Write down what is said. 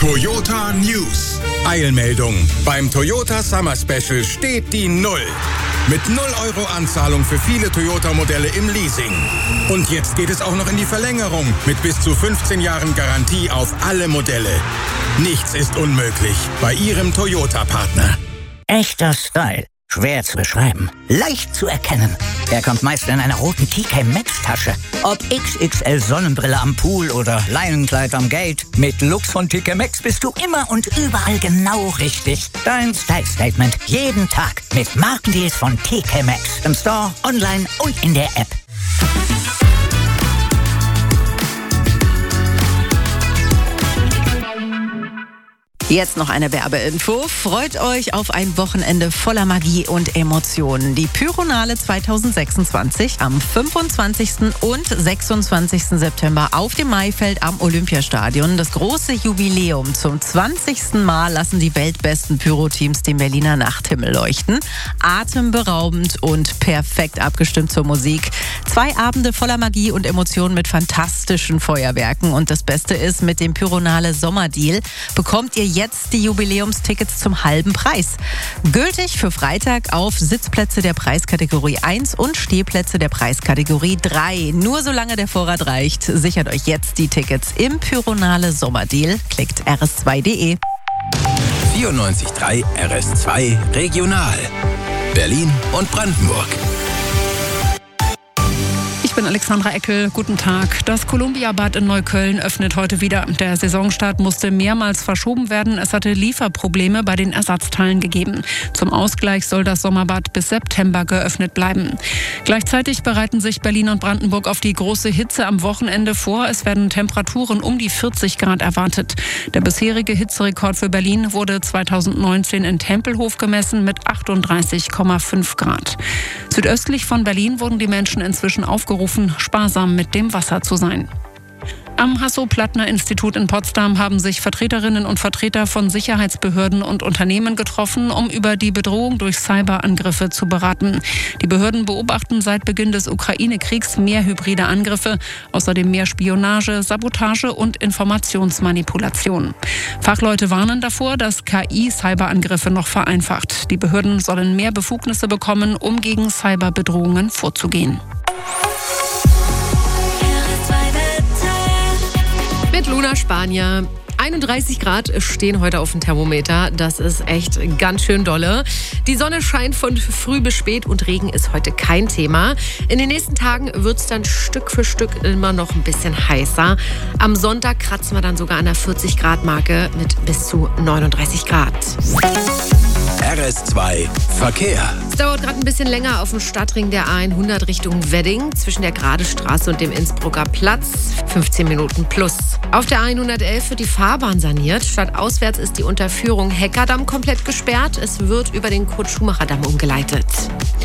Toyota News. Eilmeldung. Beim Toyota Summer Special steht die 0. Mit 0 € Anzahlung für viele Toyota-Modelle im Leasing. Und jetzt geht es auch noch in die Verlängerung mit bis zu 15 Jahren Garantie auf alle Modelle. Nichts ist unmöglich bei Ihrem Toyota-Partner. Echter Style. Schwer zu beschreiben. Leicht zu erkennen. Er kommt meist in einer roten TK Maxx-Tasche. Ob XXL Sonnenbrille am Pool oder Leinenkleid am Gate. Mit Looks von TK Maxx bist du immer und überall genau richtig. Dein Style-Statement jeden Tag mit Markendeals von TK Maxx. Im Store, online und in der App. Jetzt noch eine Werbeinfo. Freut euch auf ein Wochenende voller Magie und Emotionen. Die Pyronale 2026 am 25. und 26. September auf dem Maifeld am Olympiastadion. Das große Jubiläum. Zum 20. Mal lassen die weltbesten Pyro-Teams den Berliner Nachthimmel leuchten. Atemberaubend und perfekt abgestimmt zur Musik. 2 Abende voller Magie und Emotionen mit fantastischen Feuerwerken. Und das Beste ist, mit dem Pyronale Sommerdeal bekommt ihr jetzt die Jubiläumstickets zum halben Preis. Gültig für Freitag auf Sitzplätze der Preiskategorie 1 und Stehplätze der Preiskategorie 3. Nur solange der Vorrat reicht, sichert euch jetzt die Tickets im Pyronale Sommerdeal. Klickt rs2.de. 94.3 RS2 Regional. Berlin und Brandenburg. Ich bin Alexandra Eckel. Guten Tag. Das Columbia-Bad in Neukölln öffnet heute wieder. Der Saisonstart musste mehrmals verschoben werden. Es hatte Lieferprobleme bei den Ersatzteilen gegeben. Zum Ausgleich soll das Sommerbad bis September geöffnet bleiben. Gleichzeitig bereiten sich Berlin und Brandenburg auf die große Hitze am Wochenende vor. Es werden Temperaturen um die 40 Grad erwartet. Der bisherige Hitzerekord für Berlin wurde 2019 in Tempelhof gemessen mit 38,5 Grad. Südöstlich von Berlin wurden die Menschen inzwischen aufgerufen, sparsam mit dem Wasser zu sein. Am Hasso-Plattner-Institut in Potsdam haben sich Vertreterinnen und Vertreter von Sicherheitsbehörden und Unternehmen getroffen, um über die Bedrohung durch Cyberangriffe zu beraten. Die Behörden beobachten seit Beginn des Ukraine-Kriegs mehr hybride Angriffe, außerdem mehr Spionage, Sabotage und Informationsmanipulation. Fachleute warnen davor, dass KI Cyberangriffe noch vereinfacht. Die Behörden sollen mehr Befugnisse bekommen, um gegen Cyberbedrohungen vorzugehen. Mit Luna Spanier. 31 Grad stehen heute auf dem Thermometer. Das ist echt ganz schön dolle. Die Sonne scheint von früh bis spät und Regen ist heute kein Thema. In den nächsten Tagen wird es dann Stück für Stück immer noch ein bisschen heißer. Am Sonntag kratzen wir dann sogar an der 40-Grad-Marke mit bis zu 39 Grad. RS2 Verkehr. Es dauert gerade ein bisschen länger auf dem Stadtring der A100 Richtung Wedding zwischen der Gradestraße und dem Innsbrucker Platz. 15 Minuten plus. Auf der A111 wird die Fahrbahn saniert. Stadtauswärts ist die Unterführung Heckerdamm komplett gesperrt. Es wird über den Kurt-Schumacher-Damm umgeleitet.